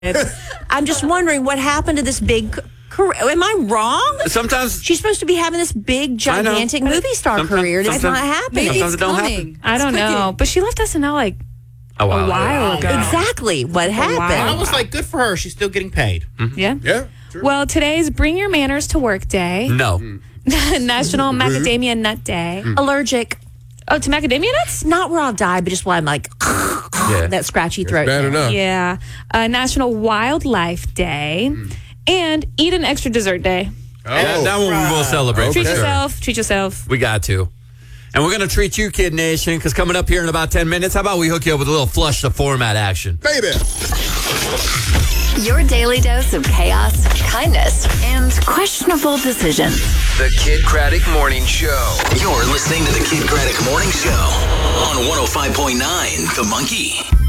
I'm just wondering what happened to this big career. Am I wrong? Sometimes She's supposed to be having this big, gigantic movie star career. That's not happening. Sometimes it don't happen. I don't know. But she left SNL like a while ago. Exactly. What happened? I was like, good for her. She's still getting paid. Yeah. Yeah. True. Well, today's Bring Your Manners to Work Day. No. National Macadamia Nut Day. Allergic. Oh, to macadamia nuts? Not where I'll die, but just where I'm like, that scratchy throat. Bad enough. Yeah. National Wildlife Day. And Eat an Extra Dessert Day. Yeah, that one we will celebrate. Treat for sure. yourself. Treat yourself. We got to. And we're going to treat you, Kid Nation, because coming up here in about 10 minutes, how about we hook you up with a little flush the format action? Baby. Your daily dose of chaos, kindness, and questionable decisions. The Kid Craddock Morning Show. You're listening to the Kid Craddock Morning Show on 105.9 The Monkey.